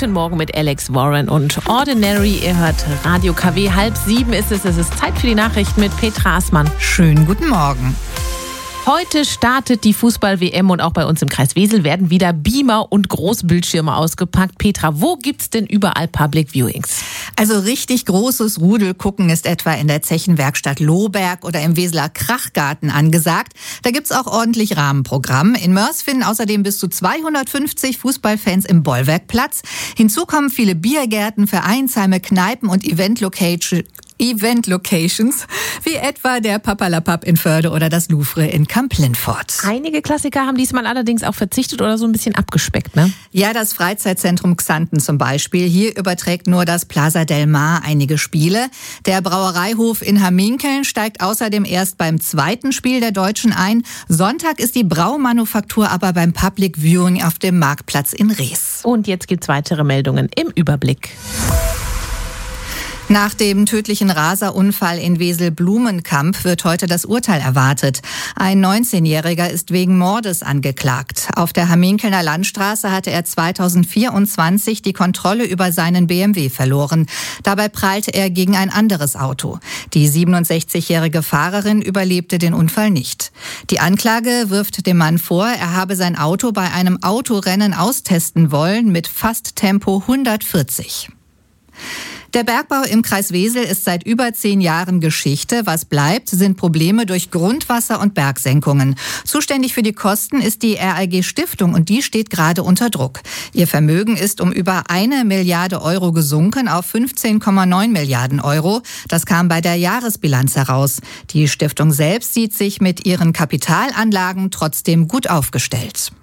Guten Morgen mit Alex Warren und Ordinary. Ihr hört Radio KW. 6:30 ist es. Es ist Zeit für die Nachrichten mit Petra Assmann. Schönen guten Morgen. Heute startet die Fußball-WM und auch bei uns im Kreis Wesel werden wieder Beamer und Großbildschirme ausgepackt. Petra, wo gibt's denn überall Public Viewings? Also richtig großes Rudelgucken ist etwa in der Zechenwerkstatt Lohberg oder im Weseler Krachgarten angesagt. Da gibt's auch ordentlich Rahmenprogramm. In Mörs finden außerdem bis zu 250 Fußballfans im Bollwerkplatz. Hinzu kommen viele Biergärten, Vereinsheime, Kneipen und Event-Locations, wie etwa der Papalapap in Förde oder das Louvre in Kamp-Lintfort. Einige Klassiker haben diesmal allerdings auch verzichtet oder so ein bisschen abgespeckt, ne? Ja, das Freizeitzentrum Xanten zum Beispiel. Hier überträgt nur das Plaza del Mar einige Spiele. Der Brauereihof in Hamminkeln steigt außerdem erst beim zweiten Spiel der Deutschen ein. Sonntag ist die Braumanufaktur aber beim Public Viewing auf dem Marktplatz in Rees. Und jetzt gibt's weitere Meldungen im Überblick. Nach dem tödlichen Raserunfall in Wesel-Blumenkamp wird heute das Urteil erwartet. Ein 19-Jähriger ist wegen Mordes angeklagt. Auf der Hamminkelner Landstraße hatte er 2024 die Kontrolle über seinen BMW verloren. Dabei prallte er gegen ein anderes Auto. Die 67-jährige Fahrerin überlebte den Unfall nicht. Die Anklage wirft dem Mann vor, er habe sein Auto bei einem Autorennen austesten wollen mit Fasttempo 140. Der Bergbau im Kreis Wesel ist seit über 10 Jahren Geschichte. Was bleibt, sind Probleme durch Grundwasser- und Bergsenkungen. Zuständig für die Kosten ist die RAG Stiftung und die steht gerade unter Druck. Ihr Vermögen ist um über 1 Milliarde Euro gesunken auf 15,9 Milliarden Euro. Das kam bei der Jahresbilanz heraus. Die Stiftung selbst sieht sich mit ihren Kapitalanlagen trotzdem gut aufgestellt.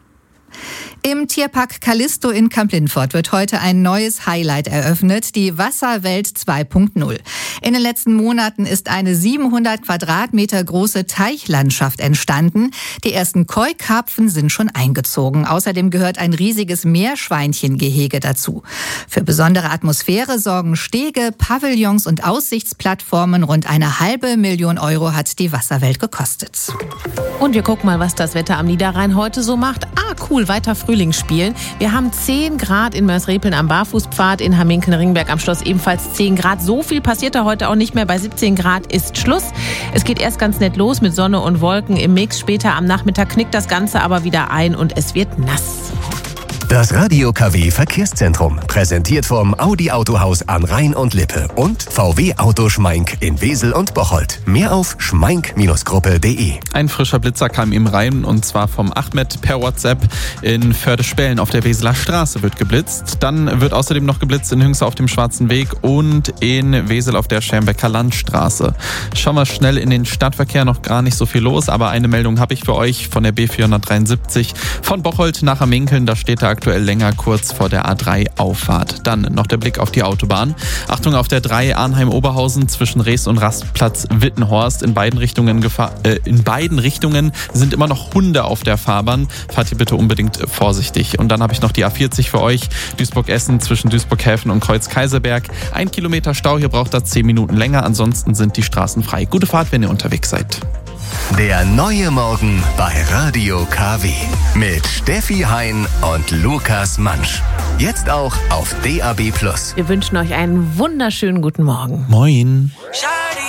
Im Tierpark Callisto in Kamp-Lintfort wird heute ein neues Highlight eröffnet, die Wasserwelt 2.0. In den letzten Monaten ist eine 700 Quadratmeter große Teichlandschaft entstanden. Die ersten Koi-Karpfen sind schon eingezogen. Außerdem gehört ein riesiges Meerschweinchengehege dazu. Für besondere Atmosphäre sorgen Stege, Pavillons und Aussichtsplattformen. Rund 500.000 Euro hat die Wasserwelt gekostet. Und wir gucken mal, was das Wetter am Niederrhein heute so macht. Cool, weiter Frühling spielen. Wir haben 10 Grad in Mörs-Repeln am Barfußpfad, in Hamminkeln-Ringberg am Schloss ebenfalls 10 Grad. So viel passiert da heute auch nicht mehr. Bei 17 Grad ist Schluss. Es geht erst ganz nett los mit Sonne und Wolken im Mix. Später am Nachmittag knickt das Ganze aber wieder ein und es wird nass. Das Radio KW Verkehrszentrum, präsentiert vom Audi Autohaus an Rhein und Lippe und VW Auto Schmeink in Wesel und Bocholt. Mehr auf schmeink-gruppe.de. Ein frischer Blitzer kam ihm rein und zwar vom Ahmed per WhatsApp. In Förde-Spellen auf der Weseler Straße wird geblitzt. Dann wird außerdem noch geblitzt in Hünxe auf dem Schwarzen Weg und in Wesel auf der Schermbecker Landstraße. Schauen wir schnell in den Stadtverkehr, noch gar nicht so viel los, aber eine Meldung habe ich für euch von der B473 von Bocholt nach Hamminkeln. Da steht da aktuell länger kurz vor der A3-Auffahrt. Dann noch der Blick auf die Autobahn. Achtung auf der 3 Arnheim-Oberhausen zwischen Rees und Rastplatz Wittenhorst. In beiden Richtungen sind immer noch Hunde auf der Fahrbahn. Fahrt ihr bitte unbedingt vorsichtig. Und dann habe ich noch die A40 für euch. Duisburg-Essen zwischen Duisburg-Häfen und Kreuz-Kaiserberg. 1 Kilometer Stau, hier braucht das 10 Minuten länger. Ansonsten sind die Straßen frei. Gute Fahrt, wenn ihr unterwegs seid. Der neue Morgen bei Radio KW mit Steffi Hein und Lukas Mansch. Jetzt auch auf DAB+. Wir wünschen euch einen wunderschönen guten Morgen. Moin.